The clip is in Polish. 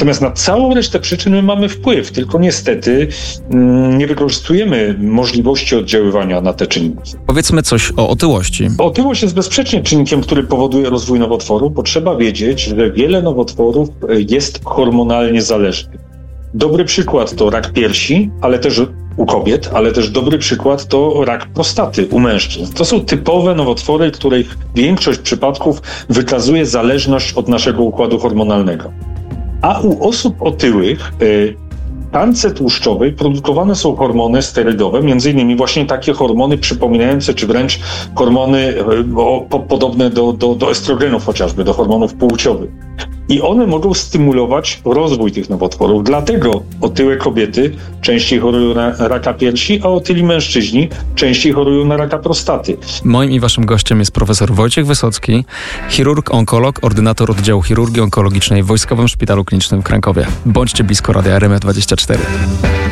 Natomiast na całą resztę przyczyn my mamy wpływ, tylko niestety nie wykorzystujemy możliwości oddziaływania na te czynniki. Powiedzmy coś o otyłości. Otyłość jest bezsprzecznie czynnikiem, który powoduje rozwój nowotworu, bo trzeba wiedzieć, że wiele nowotworów jest hormonalnie zależnych. Dobry przykład to rak piersi, ale też u kobiet, ale też dobry przykład to rak prostaty u mężczyzn. To są typowe nowotwory, których większość przypadków wykazuje zależność od naszego układu hormonalnego. A u osób otyłych w tkance tłuszczowej produkowane są hormony sterydowe, między innymi właśnie takie hormony przypominające, czy wręcz hormony podobne do estrogenów chociażby, do hormonów płciowych. I one mogą stymulować rozwój tych nowotworów. Dlatego otyłe kobiety częściej chorują na raka piersi, a otyli mężczyźni częściej chorują na raka prostaty. Moim i waszym gościem jest profesor Wojciech Wysocki, chirurg, onkolog, ordynator oddziału chirurgii onkologicznej w Wojskowym Szpitalu Klinicznym w Krakowie. Bądźcie blisko Radia RMF24.